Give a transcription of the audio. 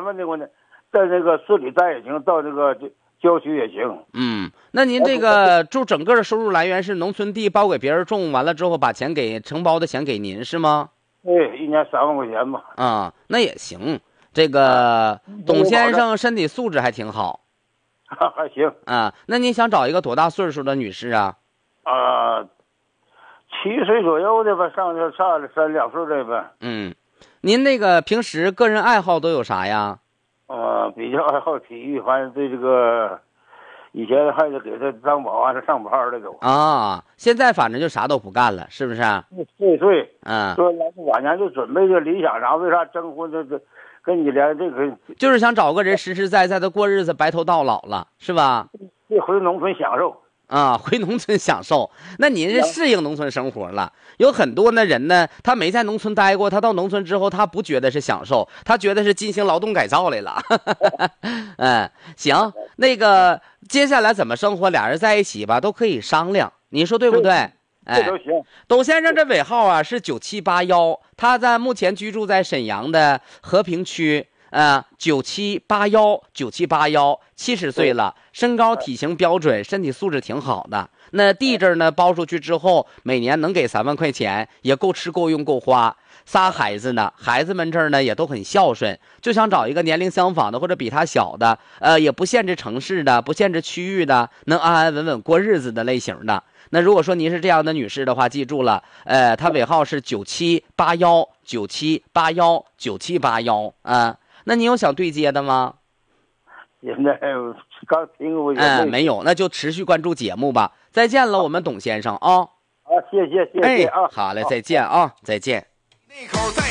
问的我呢，在那个市里待也行，到这个郊区也行。 那您这个就整个的收入来源是农村地包给别人种，完了之后把钱给承包的钱给您是吗？ 对，一年3万块钱吧。 那也行。这个董先生身体素质还挺好。 还行。 那你想找一个多大岁数的女士啊 ？70岁左右的吧，上就差了3-2岁的呗。 您那个平时个人爱好都有啥呀？ 比较爱好体育，反正对这个，以前还得给他当保安上班的都。 现在反正就啥都不干了，是不是？ 对。说晚年就准备这理想啥，为啥征婚这跟你连这个， 就是想找个人实实在在的过日子，白头到老了，是吧？ 回农村享受。 回农村享受。那您是适应农村生活了。有很多的人呢，他没在农村待过，他到农村之后，他不觉得是享受，他觉得是进行劳动改造来了。行，那个接下来怎么生活，俩人在一起吧，都可以商量，你说对不对？ 都行。 董先生这尾号啊是9781，他在目前居住在沈阳的和平区。9781，70岁了，身高体型标准，身体素质挺好的。那地这儿呢包出去之后，每年能给3万块钱，也够吃够用够花。仨孩子呢，孩子们这儿呢也都很孝顺，就想找一个年龄相仿的或者比他小的，也不限制城市的，不限制区域的，能安安稳稳过日子的类型的。那如果说您是这样的女士的话，记住了，她尾号是9781，9781，9781那你有想对接的吗？ 现在刚听过。 没有，那就持续关注节目吧。再见了，我们董先生啊。 谢谢啊。 好嘞，再见啊，再见。